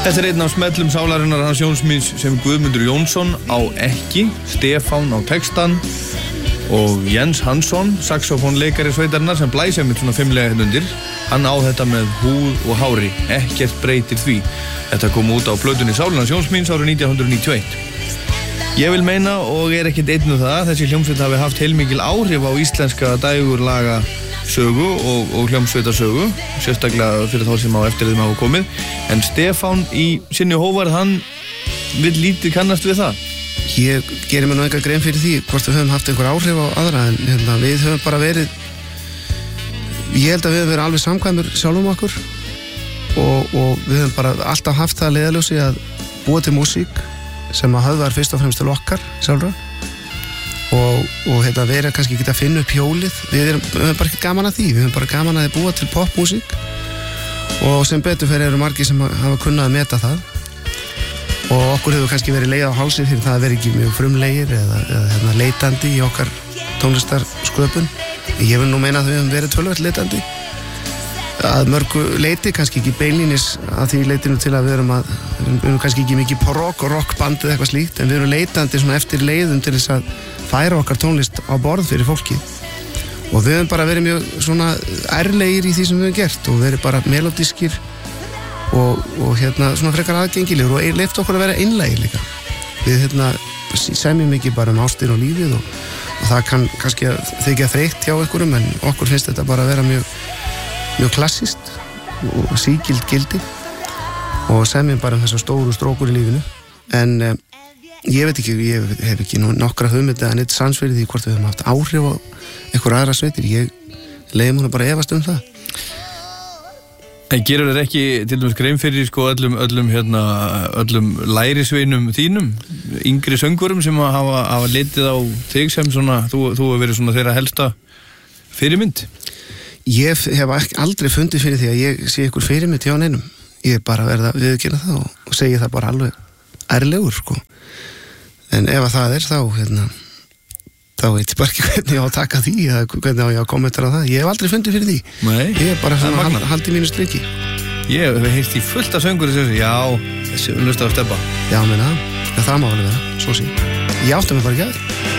Þetta einn af smellum sálarinnar hans Jónsmíns sem Guðmundur Jónsson á ekki, Stefán á textan og Jens Hansson, saxofónleikari sveitarinnar sem blæs einmitt svona fimmlega undir. Hann á þetta með húð og hári, ekkert breytir því. Þetta kom út á plötunni Sálarnas Jónsmíns árið 1991. Ég vil meina, og ekkert einn það, þessi hljómsveit hafi haft heilmikil áhrif á íslenska dægurlaga sögu og hljómsveitasögu, sérstaklega fyrir þá sem á eftir þeim hafa komið. En Stefán í sinni hóvarð, hann vill lítið kannast við það. Ég gerir mér nú enga grein fyrir því hvort við höfum haft einhver áhrif á aðra, en við höfum bara verið, ég held að við höfum verið alveg samkvæmur sjálfum okkur og við höfum bara alltaf haft það leiðarljósi að búa til músík sem að höfðar fyrst og fremst til okkar sjálfra og verið kannski ekki að finna upp hjólið. Við höfum bara ekki gaman að því, við höfum bara gaman að búa til popmúsík og sem betur fyrir eru margir sem hafa kunnað að meta það og okkur hefur kannski verið leið á hálsi fyrir það að vera ekki mjög frumlegir eða leitandi í okkar tónlistarsköpun. Ég vil nú meina að við höfum verið töluvert leitandi að mörgu leiti, kannski ekki beinlínis að því leitinu til að við erum kannski ekki mikið rockband eða eitthvað slíkt, en við erum leitandi svona eftir leiðum til þess að færa okkar tónlist á borð fyrir fólki og við höfum bara verið mjög svona ærlegir í því sem við höfum gert og verið bara melodískir og svona frekar aðgengilegur og leyft okkur að vera einlægir líka. Við semjum ekki bara ástin og lífið og það kann kannski þykja þreytt hjá einhverjum, en okkur finnst þetta bara að vera mjög klassist og sígild gildi og semjum bara þessar stóru strókur í lífinu. En ég veit ekki, ég hef ekki nokkra hugmynda en eitt sans fyrir því hvort við höfum haft áhrif á einhver aðra sveitir. Ég leiði mér bara efast það. En gerur þér ekki til dæmis grein fyrir öllum lærisveinum þínum, yngri söngurum sem hafa litið á þig sem svona, þú hefur verið svona þeirra helsta fyrirmynd? Ég hef aldrei fundið fyrir því að ég sé ykkur fyrirmynd hjá neinum. Ég bara verða að viðurkenna það og segi það bara alveg ærlegur, sko. En ef að það er þá veit ég bara ekki hvernig ég á að taka því eða hvernig á ég að kommentera það. Ég hef aldrei fundið fyrir því. Nei. Ég er bara svona haldið mínu striki. Ég hef heyrt í fullt af söngur sem já, þessi lusta á Stebba. Já, menna, það má alveg vera, svo sí. Ég átti mig bara ekki að því.